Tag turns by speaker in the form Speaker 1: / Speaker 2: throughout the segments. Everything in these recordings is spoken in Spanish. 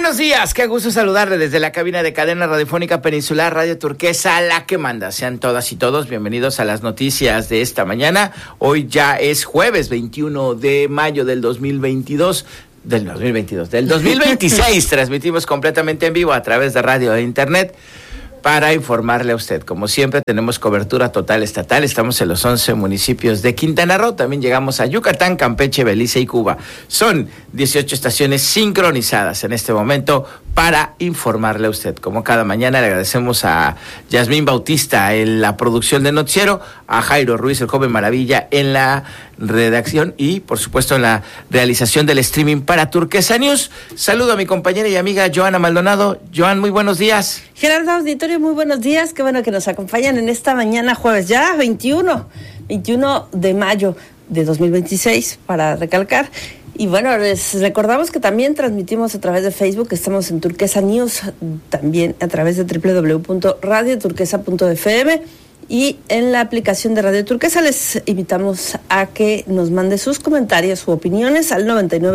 Speaker 1: Buenos días, qué gusto saludarle desde la cabina de Cadena Radiofónica Peninsular Radio Turquesa, la que manda. Sean todas y todos bienvenidos a las noticias de esta mañana. Hoy ya es jueves 21 de mayo del 2022. Del 2026. Transmitimos completamente en vivo a través de radio e internet para informarle a usted. Como siempre, tenemos cobertura total estatal. Estamos en los 11 municipios de Quintana Roo. También llegamos a Yucatán, Campeche, Belice y Cuba. Son 18 estaciones sincronizadas en este momento para informarle a usted. Como cada mañana, le agradecemos a Yasmín Bautista en la producción del noticiero, a Jairo Ruiz, el joven maravilla, en la redacción y, por supuesto, en la realización del streaming para Turquesa News. Saludo a mi compañera y amiga Joana Maldonado. Joan, muy buenos días.
Speaker 2: Gerardo Auditorio, muy buenos días. Qué bueno que nos acompañan en esta mañana jueves, ya 21 de mayo de 2026, para recalcar. Y bueno, les recordamos que también transmitimos a través de Facebook, estamos en Turquesa News, también a través de www.radioturquesa.fm y en la aplicación de Radio Turquesa. Les invitamos a que nos mande sus comentarios u opiniones al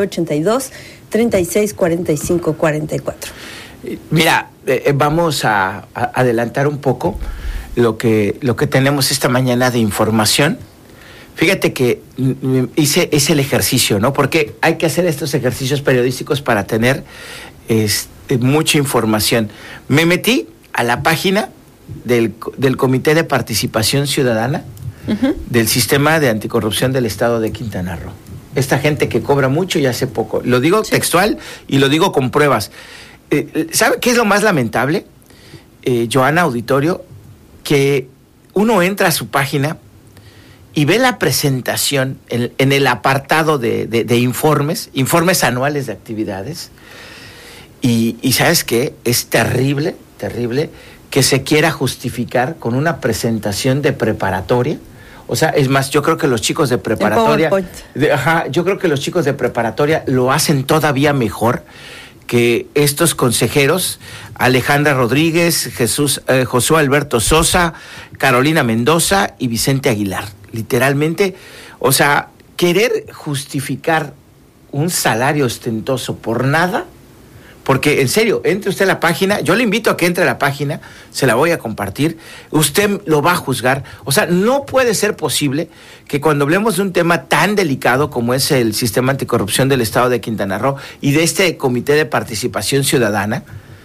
Speaker 2: 9982-364544.
Speaker 1: Mira, vamos a adelantar un poco lo que tenemos esta mañana de información. Fíjate que hice el ejercicio, ¿no? Porque hay que hacer estos ejercicios periodísticos para tener mucha información. Me metí a la página del Comité de Participación Ciudadana del Sistema de Anticorrupción del Estado de Quintana Roo. Esta gente que cobra mucho y hace poco. Lo digo textual y lo digo con pruebas. ¿Sabe qué es lo más lamentable, Joana Auditorio? Que uno entra a su página y ve la presentación en el apartado de informes anuales de actividades, y ¿sabes qué? Es terrible que se quiera justificar con una presentación de preparatoria. O sea, es más, yo creo que los chicos de preparatoria, yo creo que los chicos de preparatoria lo hacen todavía mejor que estos consejeros, Alejandra Rodríguez, Josué Alberto Sosa, Carolina Mendoza y Vicente Aguilar. Literalmente, o sea, querer justificar un salario ostentoso por nada, porque en serio, entre usted a la página, yo le invito a que entre a la página, se la voy a compartir, usted lo va a juzgar. O sea, no puede ser posible que cuando hablemos de un tema tan delicado como es el Sistema Anticorrupción del Estado de Quintana Roo y de este Comité de Participación Ciudadana,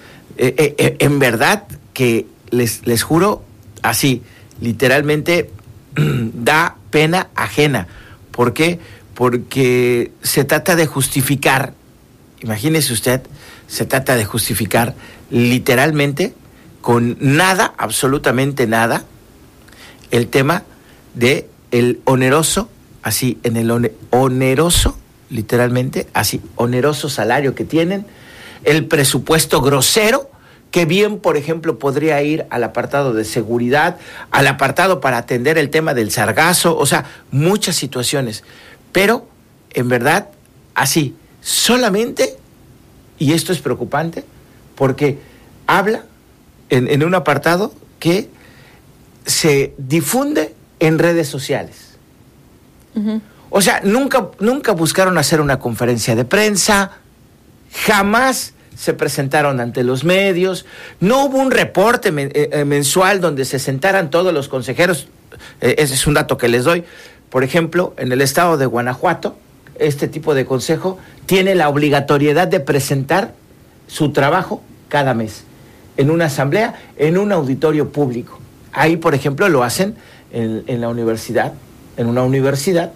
Speaker 1: en verdad que les juro así, literalmente da pena ajena. ¿Por qué? Porque se trata de justificar, imagínese usted, se trata de justificar literalmente con nada, absolutamente nada, el tema de el oneroso, así, en el oneroso, literalmente, así, oneroso salario que tienen, el presupuesto grosero, que bien, por ejemplo, podría ir al apartado de seguridad, al apartado para atender el tema del sargazo, o sea, muchas situaciones. Pero, en verdad, así, solamente, y esto es preocupante, porque habla en un apartado que se difunde en redes sociales. Uh-huh. O sea, nunca buscaron hacer una conferencia de prensa, jamás se presentaron ante los medios, no hubo un reporte mensual donde se sentaran todos los consejeros. Ese es un dato que les doy. Por ejemplo, en el estado de Guanajuato, este tipo de consejo tiene la obligatoriedad de presentar su trabajo cada mes en una asamblea, en un auditorio público. Ahí, por ejemplo, lo hacen en la universidad, en una universidad,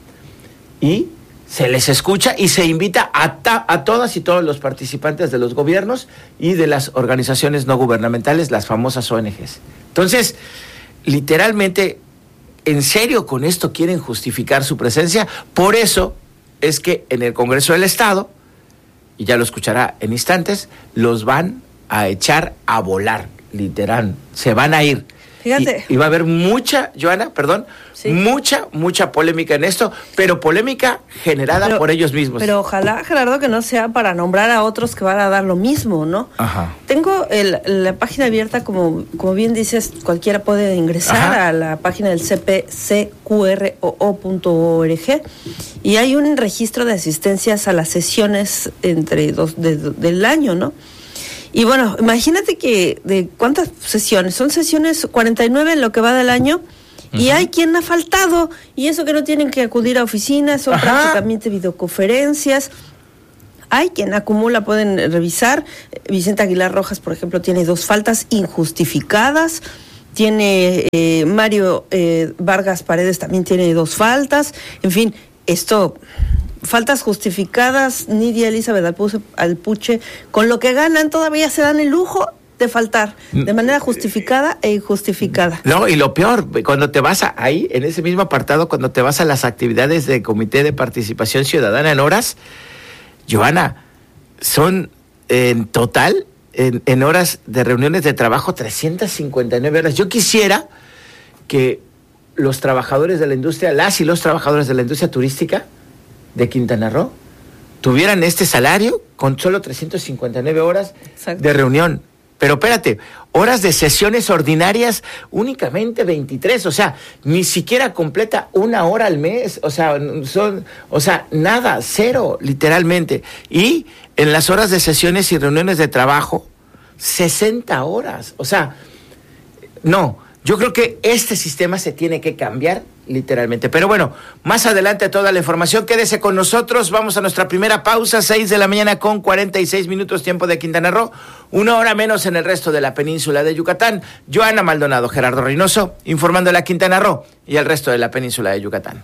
Speaker 1: y se les escucha y se invita a todas y todos los participantes de los gobiernos y de las organizaciones no gubernamentales, las famosas ONGs. Entonces, literalmente, ¿en serio con esto quieren justificar su presencia? Por eso es que en el Congreso del Estado, y ya lo escuchará en instantes, los van a echar a volar, literal, se van a ir.
Speaker 2: Fíjate.
Speaker 1: Y va a haber mucha, Joana, perdón, sí, mucha polémica en esto, pero polémica generada por ellos mismos.
Speaker 2: Pero ojalá, Gerardo, que no sea para nombrar a otros que van a dar lo mismo, ¿no?
Speaker 1: Ajá.
Speaker 2: Tengo la página abierta, como bien dices, cualquiera puede ingresar a la página del cpcqroo.org y hay un registro de asistencias a las sesiones del año, ¿no? Y bueno, imagínate que de cuántas sesiones, son sesiones 49 en lo que va del año, y hay quien ha faltado, y eso que no tienen que acudir a oficinas, son prácticamente videoconferencias. Hay quien acumula, pueden revisar. Vicente Aguilar Rojas, por ejemplo, tiene 2 faltas injustificadas. Tiene Mario Vargas Paredes, también tiene 2 faltas. En fin, esto... Faltas justificadas. Nidia Elizabeth Alpuche, con lo que ganan todavía se dan el lujo de faltar de manera justificada e injustificada.
Speaker 1: No, y lo peor, cuando te vas ahí, en ese mismo apartado, cuando te vas a las actividades del Comité de Participación Ciudadana en horas, Joana, son en total, en horas de reuniones de trabajo, 359 horas. Yo quisiera que los trabajadores de la industria, las y los trabajadores de la industria turística de Quintana Roo tuvieran este salario con solo 359 horas de reunión. Pero espérate, horas de sesiones ordinarias únicamente 23, o sea, ni siquiera completa 1 hora al mes, o sea, nada, 0, literalmente. Y en las horas de sesiones y reuniones de trabajo, 60 horas, o sea, no. Yo creo que este sistema se tiene que cambiar literalmente. Pero bueno, más adelante toda la información. Quédese con nosotros. Vamos a nuestra primera pausa, 6 de la mañana con 46 minutos, tiempo de Quintana Roo. 1 hora menos en el resto de la península de Yucatán. Joana Maldonado, Gerardo Reynoso, informando a la Quintana Roo y el resto de la península de Yucatán.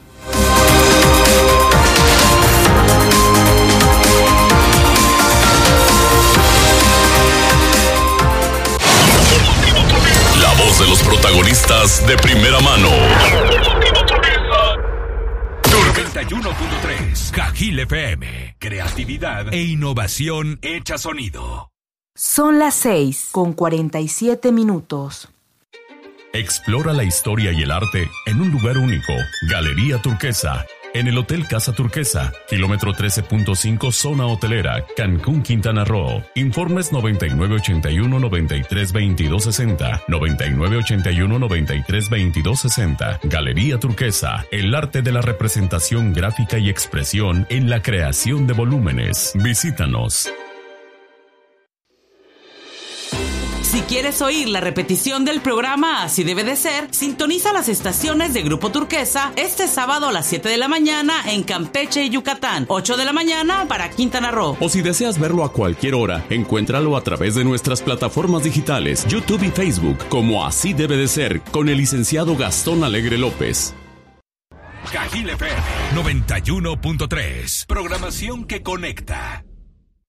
Speaker 3: De los protagonistas de primera mano. 91.3 Cajil FM. Creatividad e innovación hecha sonido.
Speaker 4: Son las 6:47.
Speaker 3: Explora la historia y el arte en un lugar único. Galería Turquesa. En el Hotel Casa Turquesa, kilómetro 13.5, zona hotelera, Cancún, Quintana Roo. Informes 9981-932260, 9981-932260. Galería Turquesa, el arte de la representación gráfica y expresión en la creación de volúmenes. Visítanos.
Speaker 5: Si quieres oír la repetición del programa Así Debe de Ser, sintoniza las estaciones de Grupo Turquesa este sábado a las 7 de la mañana en Campeche y Yucatán, 8 de la mañana para Quintana Roo.
Speaker 3: O si deseas verlo a cualquier hora, encuéntralo a través de nuestras plataformas digitales, YouTube y Facebook, como Así Debe de Ser, con el licenciado Gastón Alegre López. Cajil FM 91.3, programación que conecta.